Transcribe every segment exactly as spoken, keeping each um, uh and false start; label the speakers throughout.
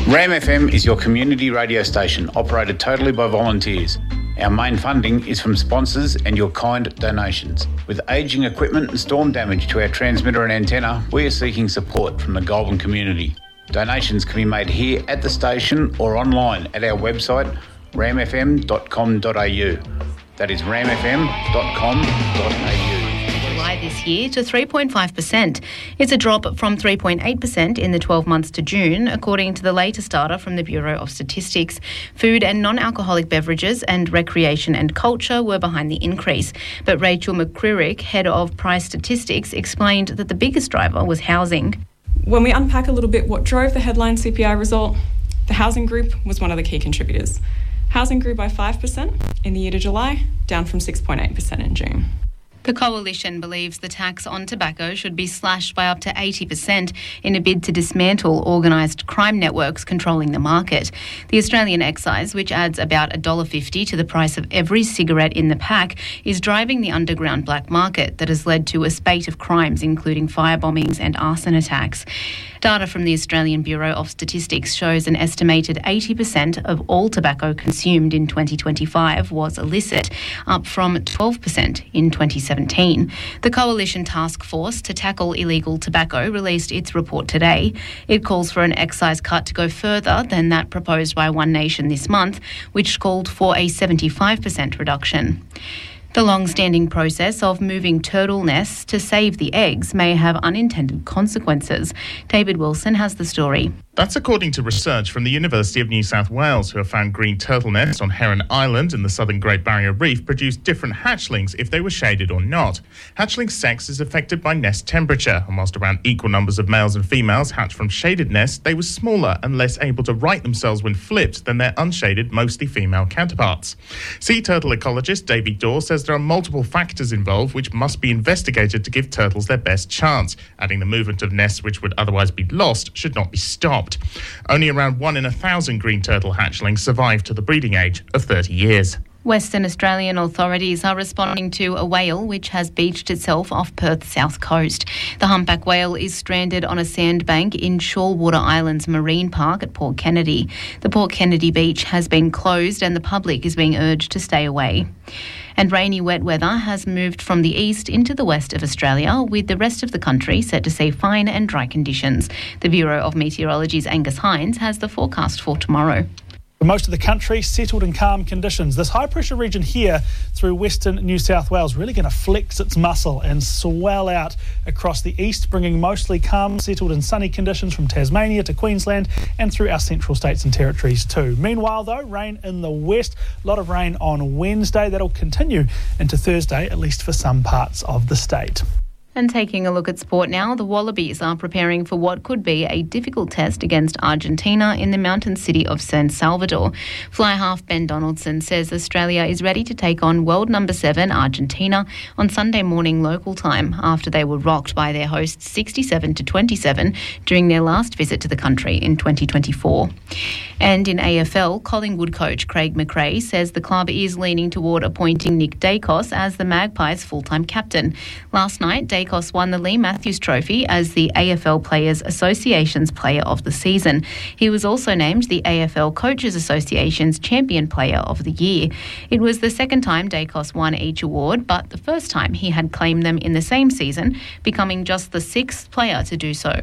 Speaker 1: Ram F M is your community radio station operated totally by volunteers. Our main funding is from sponsors and your kind donations. With ageing equipment and storm damage to our transmitter and antenna, we are seeking support from the Goulburn community. Donations can be made here at the station or online at our website ram f m dot com dot a u. That is ram f m dot com dot a u.
Speaker 2: This year to three point five percent. It's a drop from three point eight percent in the twelve months to June, according to the latest data from the Bureau of Statistics. Food and non-alcoholic beverages and recreation and culture were behind the increase. But Rachel McCririck, head of Price Statistics, explained that the biggest driver was housing.
Speaker 3: When we unpack a little bit what drove the headline C P I result, the housing group was one of the key contributors. Housing grew by five percent in the year to July, down from six point eight percent in June.
Speaker 2: The Coalition believes the tax on tobacco should be slashed by up to eighty percent in a bid to dismantle organised crime networks controlling the market. The Australian excise, which adds about one dollar fifty to the price of every cigarette in the pack, is driving the underground black market that has led to a spate of crimes, including firebombings and arson attacks. Data from the Australian Bureau of Statistics shows an estimated eighty percent of all tobacco consumed in twenty twenty-five was illicit, up from twelve percent in twenty seventeen. The Coalition Task Force to Tackle Illegal Tobacco released its report today. It calls for an excise cut to go further than that proposed by One Nation this month, which called for a seventy-five percent reduction. The long-standing process of moving turtle nests to save the eggs may have unintended consequences. David Wilson has the story.
Speaker 4: That's according to research from the University of New South Wales, who have found green turtle nests on Heron Island in the southern Great Barrier Reef produced different hatchlings if they were shaded or not. Hatchling sex is affected by nest temperature, and whilst around equal numbers of males and females hatched from shaded nests, they were smaller and less able to right themselves when flipped than their unshaded, mostly female counterparts. Sea turtle ecologist Davey Daw says there are multiple factors involved which must be investigated to give turtles their best chance, adding the movement of nests which would otherwise be lost should not be stopped. Only around one in a thousand green turtle hatchlings survive to the breeding age of thirty years.
Speaker 2: Western Australian authorities are responding to a whale which has beached itself off Perth's south coast. The humpback whale is stranded on a sandbank in Shoalwater Islands Marine Park at Port Kennedy. The Port Kennedy beach has been closed and the public is being urged to stay away. And rainy wet weather has moved from the east into the west of Australia, with the rest of the country set to see fine and dry conditions. The Bureau of Meteorology's Angus Hines has the forecast for tomorrow.
Speaker 5: For most of the country, settled and calm conditions. This high-pressure region here through western New South Wales really going to flex its muscle and swell out across the east, bringing mostly calm, settled and sunny conditions from Tasmania to Queensland and through our central states and territories too. Meanwhile, though, rain in the west. A lot of rain on Wednesday. That'll continue into Thursday, at least for some parts of the state.
Speaker 2: And taking a look at sport now, the Wallabies are preparing for what could be a difficult test against Argentina in the mountain city of San Salvador. Fly half Ben Donaldson says Australia is ready to take on world number seven Argentina on Sunday morning local time after they were rocked by their hosts sixty-seven to twenty-seven during their last visit to the country in twenty twenty-four. And in A F L, Collingwood coach Craig McRae says the club is leaning toward appointing Nick Dacos as the Magpies' full-time captain. Last night, Dacos won the Lee Matthews Trophy as the A F L Players Association's Player of the Season. He was also named the A F L Coaches Association's Champion Player of the Year. It was the second time Dacos won each award, but the first time he had claimed them in the same season, becoming just the sixth player to do so.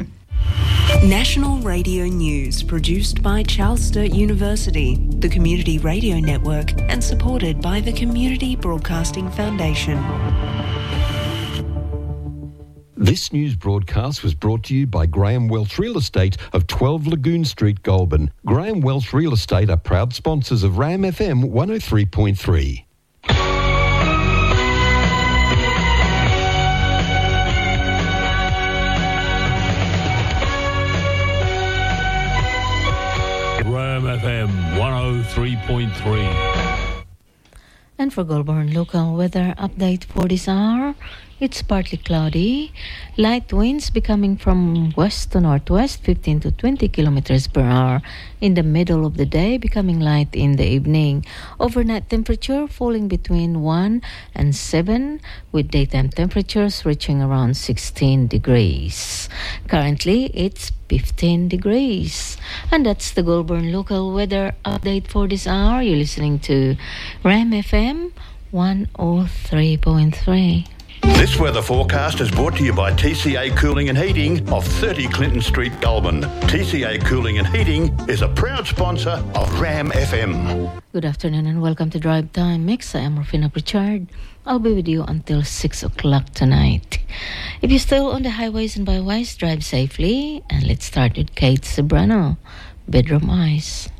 Speaker 6: National Radio News, produced by Charles Sturt University, the Community Radio Network, and supported by the Community Broadcasting Foundation.
Speaker 7: This news broadcast was brought to you by Graham Welch Real Estate of twelve Lagoon Street, Goulburn. Graham Welch Real Estate are proud sponsors of Ram F M one oh three point three.
Speaker 8: Ram F M one oh three point three.
Speaker 9: And for Goulburn local weather update for this hour, it's partly cloudy. Light winds becoming from west to northwest, fifteen to twenty kilometers per hour in the middle of the day, becoming light in the evening. Overnight temperature falling between one and seven, with daytime temperatures reaching around sixteen degrees. Currently, it's fifteen degrees. And that's the Goulburn local weather update for this hour. You're listening to Ram F M one oh three point three.
Speaker 10: This weather forecast is brought to you by T C A Cooling and Heating of thirty Clinton Street, Goulburn. T C A Cooling and Heating is a proud sponsor of Ram F M.
Speaker 9: Good afternoon and welcome to Drive Time Mix. I am Rufina Pritchard. I'll be with you until six o'clock tonight. If you're still on the highways and byways, drive safely. And let's start with Kate Ceberano, Bedroom Eyes.